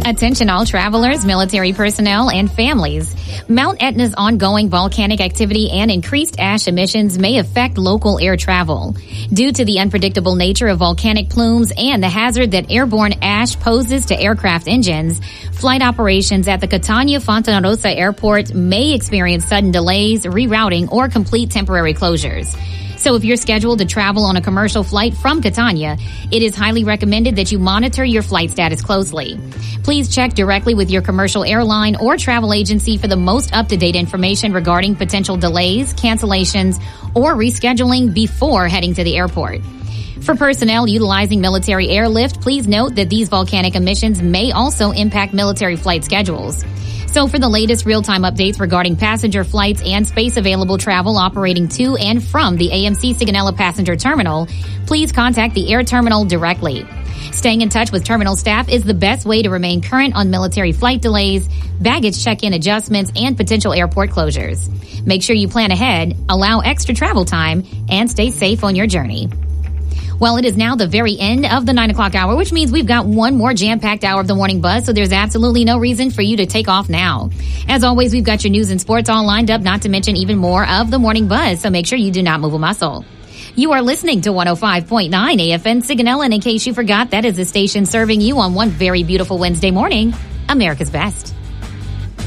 Attention all travelers, military personnel, and families. Mount Etna's ongoing volcanic activity and increased ash emissions may affect local air travel. Due to the unpredictable nature of volcanic plumes and the hazard that airborne ash poses to aircraft engines, flight operations at the Catania Fontana Rossa Airport may experience sudden delays, rerouting, or complete temporary closures. So if you're scheduled to travel on a commercial flight from Catania, it is highly recommended that you monitor your flight status closely. Please check directly with your commercial airline or travel agency for the most up-to-date information regarding potential delays, cancellations, or rescheduling before heading to the airport. For personnel utilizing military airlift, please note that these volcanic emissions may also impact military flight schedules. So for the latest real-time updates regarding passenger flights and space-available travel operating to and from the AMC Sigonella Passenger Terminal, please contact the air terminal directly. Staying in touch with terminal staff is the best way to remain current on military flight delays, baggage check-in adjustments, and potential airport closures. Make sure you plan ahead, allow extra travel time, and stay safe on your journey. Well, it is now the very end of the 9 o'clock hour, which means we've got one more jam-packed hour of the morning buzz, so there's absolutely no reason for you to take off now. As always, we've got your news and sports all lined up, not to mention even more of the morning buzz, so make sure you do not move a muscle. You are listening to 105.9 AFN Sigonella, and in case you forgot, that is the station serving you on one very beautiful Wednesday morning, America's Best.